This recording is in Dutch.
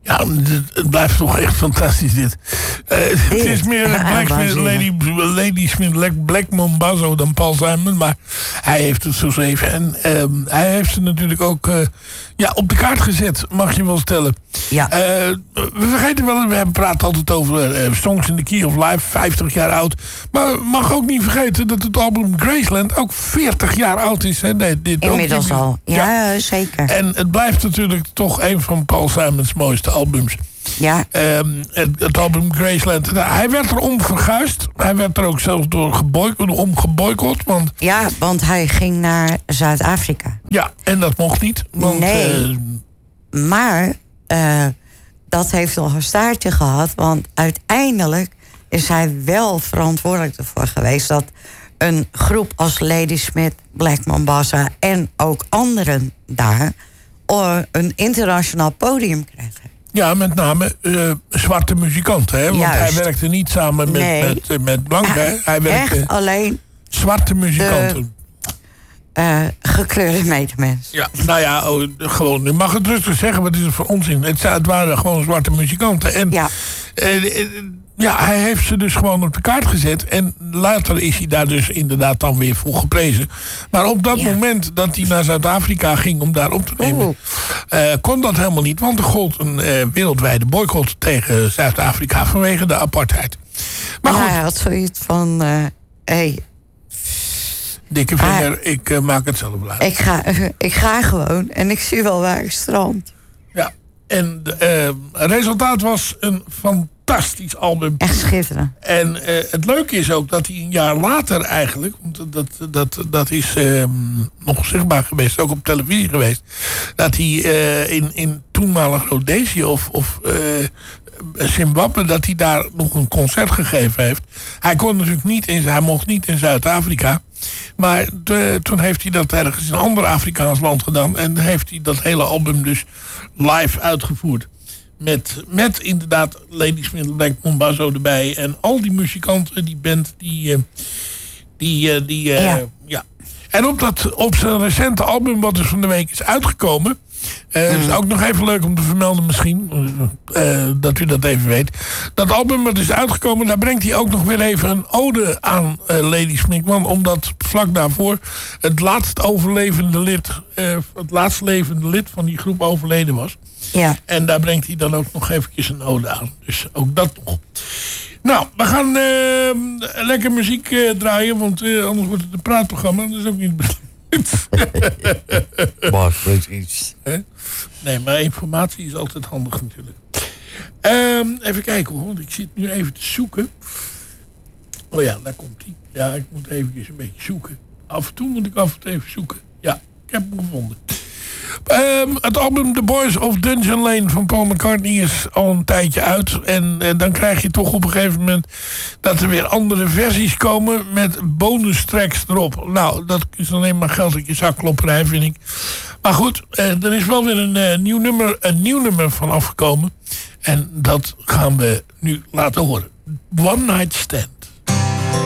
Ja, het blijft toch echt fantastisch dit. Het is meer Lady Smith Black Mambazo dan Paul Simon. Maar hij heeft het zo geschreven. En hij heeft ze natuurlijk ook op de kaart gezet, mag je wel stellen. Ja. We vergeten wel, we praten altijd over Songs in the Key of Life, 50 jaar oud. Maar mag ook niet vergeten dat het album Graceland ook 40 jaar oud is. Hè? Nee, inmiddels al, ja, zeker. En het blijft natuurlijk toch een van Paul Simons mooiste albums. Ja. Het album Graceland. Hij werd erom verguisd. Hij werd er ook zelfs door geboycott. Want hij ging naar Zuid-Afrika. Ja, en dat mocht niet. Want, maar dat heeft nog een staartje gehad. Want uiteindelijk is hij wel verantwoordelijk ervoor geweest dat een groep als Lady Smith, Black Mambazo en ook anderen daar een internationaal podium krijgen. Ja, met name zwarte muzikanten. Hè? Want hij werkte niet samen met blanken. Hij werkte echt alleen zwarte muzikanten. Gekleurde medemensen. Ja, nou ja, gewoon. Je mag het rustig zeggen, wat is het voor onzin? Het waren gewoon zwarte muzikanten. En hij heeft ze dus gewoon op de kaart gezet. En later is hij daar dus inderdaad dan weer voor geprezen. Maar op dat moment dat hij naar Zuid-Afrika ging om daar op te nemen, kon dat helemaal niet. Want er gold een wereldwijde boycott tegen Zuid-Afrika vanwege de apartheid. Maar goed. Hij had zoiets van, dikke vinger, ik maak het zelf blij. Ik ga gewoon en ik zie wel waar ik strand. Ja, en het resultaat was een fantastisch album. Echt schitterend. En het leuke is ook dat hij een jaar later eigenlijk, want dat is nog zichtbaar geweest, ook op televisie geweest, dat hij in toenmalig Rhodesië of Zimbabwe, dat hij daar nog een concert gegeven heeft. Hij kon natuurlijk hij mocht niet in Zuid-Afrika. Maar toen heeft hij dat ergens in een ander Afrikaans land gedaan. En heeft hij dat hele album dus live uitgevoerd. Met inderdaad Lady Smith Black Mambazo erbij. En al die muzikanten, die band, En op zijn recente album, wat dus van de week is uitgekomen. Is ook nog even leuk om te vermelden misschien. Dat u dat even weet. Dat album wat is uitgekomen, daar brengt hij ook nog weer even een ode aan Lady Smith. Omdat vlak daarvoor het laatst levende lid van die groep overleden was. Ja. En daar brengt hij dan ook nog eventjes een ode aan. Dus ook dat nog. Nou, we gaan lekker muziek draaien. Want anders wordt het een praatprogramma. Dat is ook niet besluit. Maar iets. Nee, maar informatie is altijd handig natuurlijk. Even kijken hoor, want ik zit nu even te zoeken. Oh ja, daar komt hij. Ja, ik moet eventjes een beetje zoeken. Af en toe moet ik even zoeken. Ja, ik heb hem gevonden. Het album The Boys of Dungeon Lane van Paul McCartney is al een tijdje uit. En dan krijg je toch op een gegeven moment dat er weer andere versies komen met bonus tracks erop. Nou, dat is alleen maar geld uit je zakklopperij, vind ik. Maar goed, er is wel weer een nieuw nummer van afgekomen. En dat gaan we nu laten horen. One Night Stand.